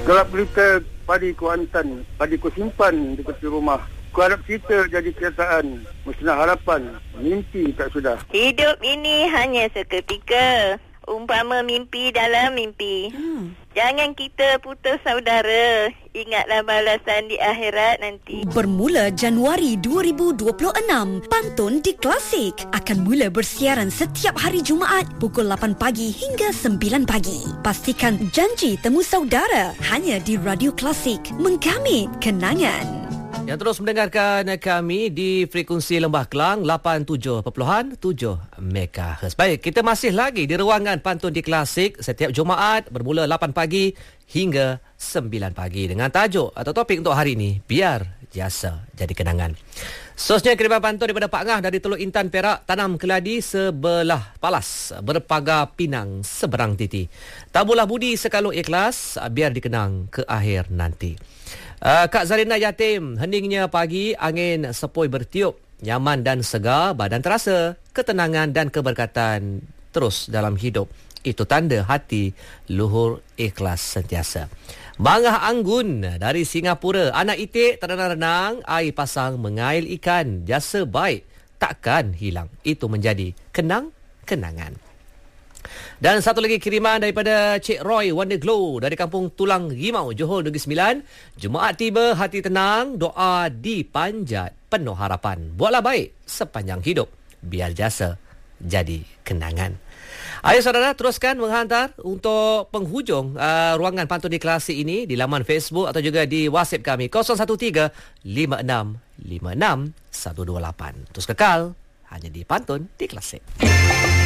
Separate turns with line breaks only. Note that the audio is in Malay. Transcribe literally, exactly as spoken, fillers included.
Gelap berita padi Kuantan, padi ku simpan di tepi rumah. Ku harap cerita jadi kenyataan, musnah harapan, mimpi tak sudah.
Hidup ini hanya seketika, umpama mimpi dalam mimpi. Hmm. Jangan kita putus saudara, ingatlah balasan di akhirat nanti.
Bermula Januari dua ribu dua puluh enam, Pantun di Klasik akan mula bersiaran setiap hari Jumaat pukul lapan pagi hingga sembilan pagi. Pastikan janji temu saudara hanya di Radio Klasik, menggamit kenangan.
Yang terus mendengarkan kami di frekuensi Lembah Kelang lapan puluh tujuh perpuluhan tujuh megahertz. Baik, kita masih lagi di ruangan Pantun di Klasik setiap Jumaat bermula lapan pagi hingga sembilan pagi dengan tajuk atau topik untuk hari ini, biar jasa jadi kenangan. Sosnya kiriman pantun daripada Pak Ngah dari Teluk Intan, Perak. Tanam keladi sebelah palas, berpagar pinang seberang titi. Tabulah budi sekalu ikhlas, biar dikenang ke akhir nanti. Uh, Kak Zarina yatim, heningnya pagi, angin sepoi bertiup, nyaman dan segar, badan terasa, ketenangan dan keberkatan terus dalam hidup. Itu tanda hati luhur ikhlas sentiasa. Bangah Anggun dari Singapura, anak itik terenang-renang, air pasang mengail ikan, jasa baik takkan hilang. Itu menjadi kenang-kenangan. Dan satu lagi kiriman daripada Cik Roy Wonder Glow dari Kampung Tulang Rimau, Johor Negeri Sembilan. Jumaat tiba, hati tenang, doa dipanjat, penuh harapan. Buatlah baik sepanjang hidup, biar jasa jadi kenangan. Ayo saudara, teruskan menghantar untuk penghujung uh, ruangan Pantun di Klasik ini di laman Facebook atau juga di WhatsApp kami kosong satu tiga lima enam lima enam satu dua lapan. Terus kekal hanya di Pantun di Klasik.